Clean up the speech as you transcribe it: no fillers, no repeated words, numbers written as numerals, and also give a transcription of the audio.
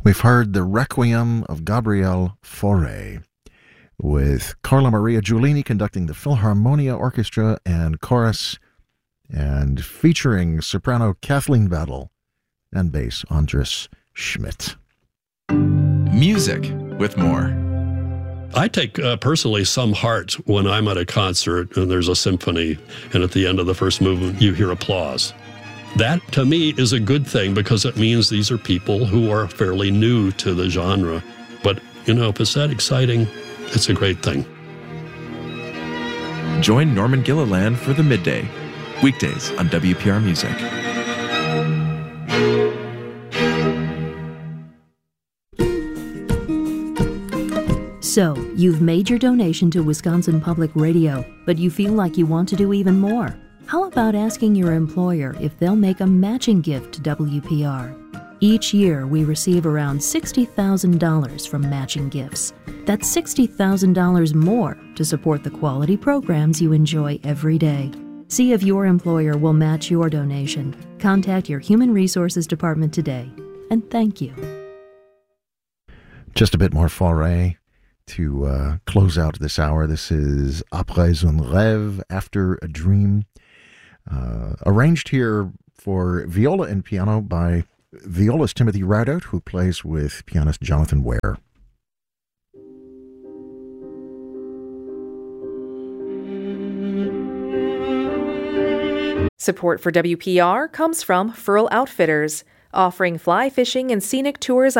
We've heard the Requiem of Gabriel Fauré, with Carla Maria Giulini conducting the Philharmonia Orchestra and Chorus, and featuring soprano Kathleen Battle and bass Andres Schmidt. Music with more. I take personally some heart when I'm at a concert and there's a symphony, and at the end of the first movement you hear applause. That, to me, is a good thing because it means these are people who are fairly new to the genre. But, if it's that exciting, it's a great thing. Join Norman Gilliland for The Midday, weekdays on WPR Music. So, you've made your donation to Wisconsin Public Radio, but you feel like you want to do even more. How about asking your employer if they'll make a matching gift to WPR? Each year, we receive around $60,000 from matching gifts. That's $60,000 more to support the quality programs you enjoy every day. See if your employer will match your donation. Contact your Human Resources Department today. And thank you. Just a bit more Fauré to close out this hour. This is Après un rêve, After a Dream. Arranged here for viola and piano by violist Timothy Ridout, who plays with pianist Jonathan Ware. Support for WPR comes from Furl Outfitters, offering fly fishing and scenic tours